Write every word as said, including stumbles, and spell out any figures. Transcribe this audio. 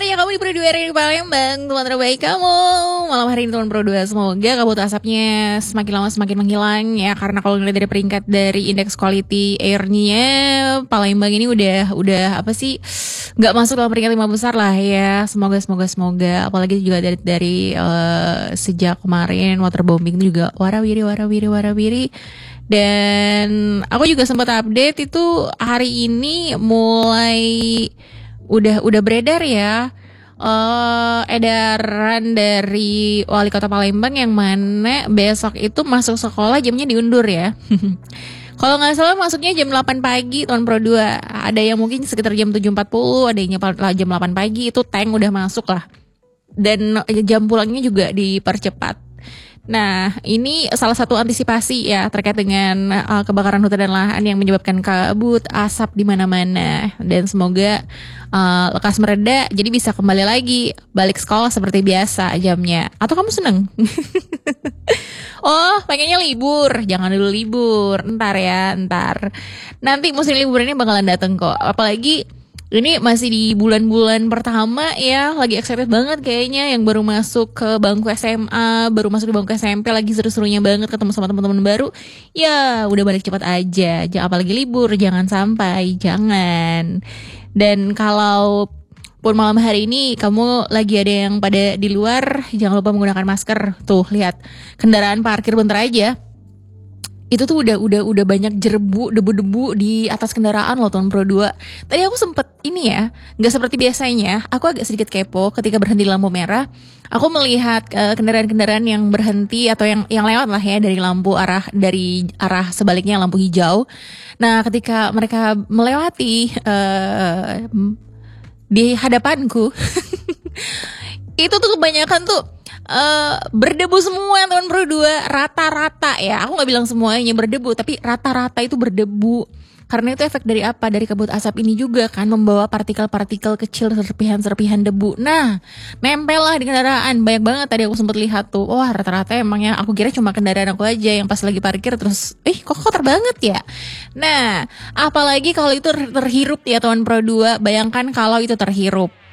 ya kamu di Pro dua R di Palembang, teman terbaik kamu. Malam hari ini teman Pro dua, semoga kabut asapnya semakin lama semakin menghilang ya. Karena kalau ngeliat dari peringkat dari indeks quality air-nya, Palembang ini udah udah apa sih, nggak masuk dalam peringkat lima besar lah ya. Semoga semoga semoga. Apalagi juga dari dari uh, sejak kemarin waterbombing itu juga warawiri warawiri warawiri. Dan aku juga sempat update itu hari ini mulai udah udah beredar ya uh, edaran dari wali kota Palembang yang mana besok itu masuk sekolah jamnya diundur ya. Kalau nggak salah masuknya jam delapan pagi tahun Pro dua. Ada yang mungkin sekitar jam tujuh empat puluh, ada yang jam delapan pagi, itu tank udah masuk lah. Dan jam pulangnya juga dipercepat. Nah, ini salah satu antisipasi ya terkait dengan uh, kebakaran hutan dan lahan yang menyebabkan kabut, asap di mana-mana. Dan semoga uh, lekas mereda, jadi bisa kembali lagi balik sekolah seperti biasa jamnya. Atau kamu seneng? Oh, pengennya libur? Jangan dulu libur, ntar ya, ntar. Nanti musim liburannya bakalan dateng kok. Apalagi ini masih di bulan-bulan pertama ya, lagi excited banget kayaknya yang baru masuk ke bangku S M A, baru masuk di bangku S M P lagi seru-serunya banget ketemu sama teman-teman baru. Ya, udah balik cepat aja. Jangan apalagi libur, jangan sampai, jangan. Dan kalau pun malam hari ini kamu lagi ada yang pada di luar, jangan lupa menggunakan masker. Tuh, lihat. Kendaraan parkir bentar aja. Itu tuh udah udah udah banyak jerbu, debu-debu di atas kendaraan loh tahun Pro dua. Tadi aku sempet ini ya, nggak seperti biasanya. Aku agak sedikit kepo ketika berhenti di lampu merah. Aku melihat uh, kendaraan-kendaraan yang berhenti atau yang yang lewat lah ya dari lampu arah dari arah sebaliknya lampu hijau. Nah, ketika mereka melewati uh, di hadapanku, itu tuh kebanyakan tuh Uh, berdebu semua teman Pro dua, rata-rata ya. Aku gak bilang semuanya berdebu, tapi rata-rata itu berdebu. Karena itu efek dari apa? Dari kabut asap ini juga kan membawa partikel-partikel kecil, serpihan-serpihan debu. Nah, nempel lah di kendaraan. Banyak banget tadi aku sempat lihat tuh. Wah, rata-rata emang ya. Aku kira cuma kendaraan aku aja yang pas lagi parkir terus, eh kok kotor banget ya. Nah, apalagi kalau itu terhirup ya teman Pro dua. Bayangkan kalau itu terhirup.